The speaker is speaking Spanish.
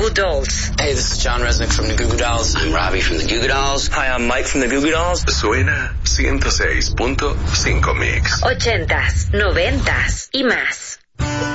Goo Dolls. Hey, this is John Resnick from the Goo Goo Dolls. I'm Robbie from the Goo Goo Dolls. Hi, I'm Mike from the Goo Goo Dolls. Suena 106.5 Mix. 80s, 90s y más.